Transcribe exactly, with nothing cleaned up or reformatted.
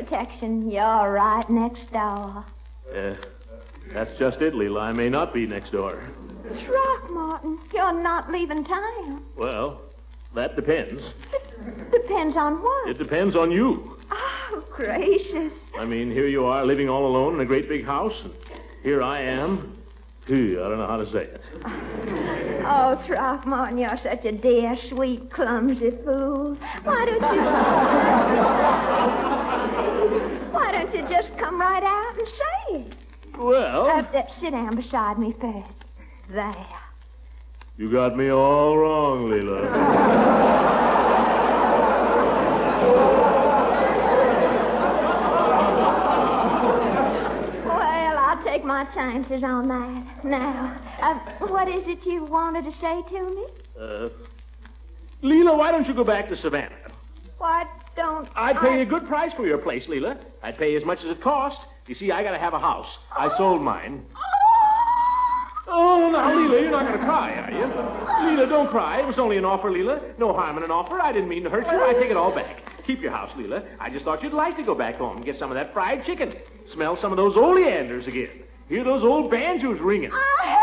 protection. You're right next door. Uh, that's just it, Leela. I may not be next door. Throckmorton, you're not leaving town. Well, that depends. It depends on what? It depends on you. Oh, gracious. I mean, here you are living all alone in a great big house, and here I am. Gee, I don't know how to say it. Oh, Throckmorton, you're such a dear, sweet, clumsy fool. Why don't you... Why don't you just come right out and say it? Well... Uh, uh, sit down beside me first. There. You got me all wrong, Leela. Well, I'll take my chances on that. Now, uh, what is it you wanted to say to me? Uh, Leela, why don't you go back to Savannah? Why don't I'd pay I... you a good price for your place, Leela. I'd pay you as much as it cost. You see, I gotta have a house. I sold mine. Oh, now, Leela, you're not going to cry, are you? Leela, don't cry. It was only an offer, Leela. No harm in an offer. I didn't mean to hurt you. I take it all back. Keep your house, Leela. I just thought you'd like to go back home and get some of that fried chicken. Smell some of those oleanders again. Hear those old banjos ringing. I